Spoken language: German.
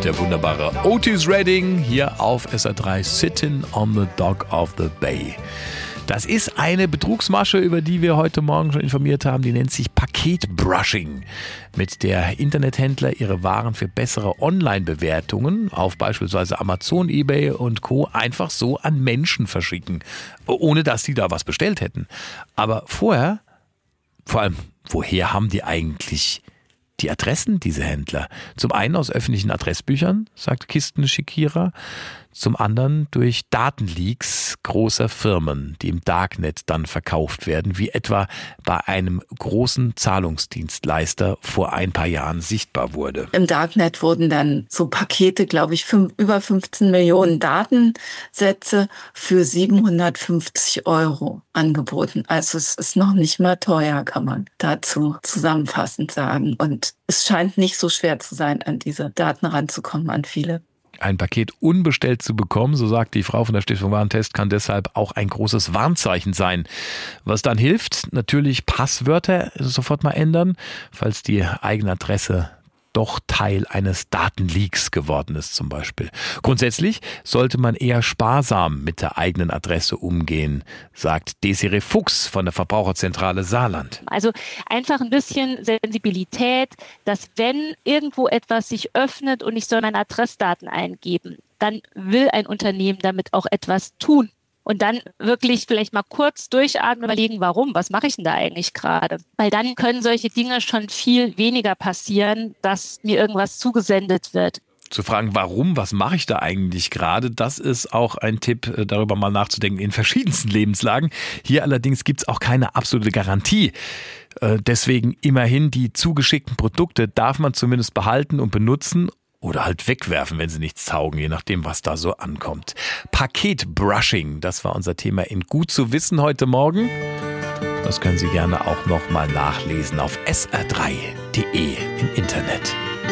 der wunderbare Otis Redding hier auf SR3 Sitting on the Dock of the Bay. Das ist eine Betrugsmasche, über die wir heute Morgen schon informiert haben. Die nennt sich Paketbrushing, mit der Internethändler ihre Waren für bessere Online-Bewertungen auf beispielsweise Amazon, eBay und Co. einfach so an Menschen verschicken, ohne dass die da was bestellt hätten. Aber vorher, vor allem, woher haben die eigentlich die Adressen, diese Händler? Zum einen aus öffentlichen Adressbüchern, sagt Kisten-Schikira, zum anderen durch Datenleaks großer Firmen, die im Darknet dann verkauft werden, wie etwa bei einem großen Zahlungsdienstleister vor ein paar Jahren sichtbar wurde. Im Darknet wurden dann so Pakete, glaube ich, über 15 Millionen Datensätze für 750 € angeboten. Also es ist noch nicht mal teuer, kann man dazu zusammenfassend sagen. Und es scheint nicht so schwer zu sein, an diese Daten ranzukommen, an viele. Ein Paket unbestellt zu bekommen, so sagt die Frau von der Stiftung Warentest, kann deshalb auch ein großes Warnzeichen sein. Was dann hilft, natürlich Passwörter sofort mal ändern, falls die eigene Adresse doch Teil eines Datenleaks geworden ist zum Beispiel. Grundsätzlich sollte man eher sparsam mit der eigenen Adresse umgehen, sagt Desiree Fuchs von der Verbraucherzentrale Saarland. Also einfach ein bisschen Sensibilität, dass wenn irgendwo etwas sich öffnet und ich soll meine Adressdaten eingeben, dann will ein Unternehmen damit auch etwas tun. Und dann wirklich vielleicht mal kurz durchatmen, überlegen, warum, was mache ich denn da eigentlich gerade? Weil dann können solche Dinge schon viel weniger passieren, dass mir irgendwas zugesendet wird. Zu fragen, warum, was mache ich da eigentlich gerade, das ist auch ein Tipp, darüber mal nachzudenken in verschiedensten Lebenslagen. Hier allerdings gibt es auch keine absolute Garantie. Deswegen immerhin die zugeschickten Produkte darf man zumindest behalten und benutzen. Oder halt wegwerfen, wenn sie nichts taugen, je nachdem, was da so ankommt. Paketbrushing, das war unser Thema in Gut zu wissen heute Morgen. Das können Sie gerne auch noch mal nachlesen auf sr3.de im Internet.